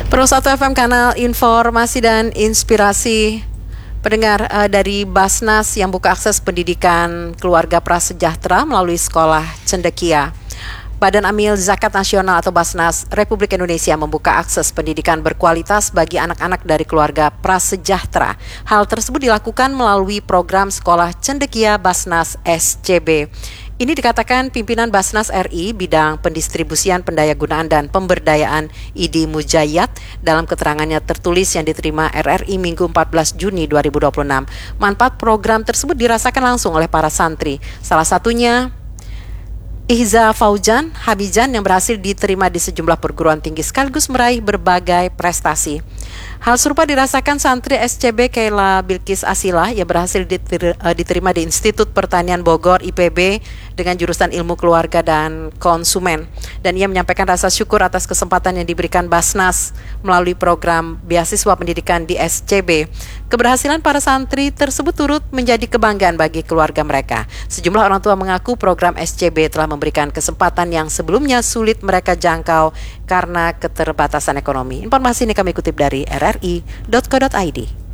Pro 1 FM kanal informasi dan inspirasi. Pendengar, dari Basnas yang buka akses pendidikan keluarga prasejahtera melalui sekolah cendekia. Badan Amil Zakat Nasional atau Basnas Republik Indonesia membuka akses pendidikan berkualitas bagi anak-anak dari keluarga prasejahtera. Hal tersebut dilakukan melalui program Sekolah Cendekia Basnas SCB. Ini dikatakan pimpinan Basnas RI bidang pendistribusian, pendayagunaan, dan pemberdayaan Idi Mujayat dalam keterangannya tertulis yang diterima RRI Minggu 14 Juni 2026. Manfaat program tersebut dirasakan langsung oleh para santri. Salah satunya Ihza Faujan Habijan yang berhasil diterima di sejumlah perguruan tinggi sekaligus meraih berbagai prestasi. Hal serupa dirasakan santri SCB Kaila Bilkis Asila yang berhasil diterima di Institut Pertanian Bogor IPB dengan jurusan Ilmu Keluarga dan Konsumen. Dan ia menyampaikan rasa syukur atas kesempatan yang diberikan Basnas melalui program beasiswa pendidikan di SCB. Keberhasilan para santri tersebut turut menjadi kebanggaan bagi keluarga mereka. Sejumlah orang tua mengaku program SCB telah memberikan kesempatan yang sebelumnya sulit mereka jangkau karena keterbatasan ekonomi. Informasi ini kami kutip dari rri.co.id.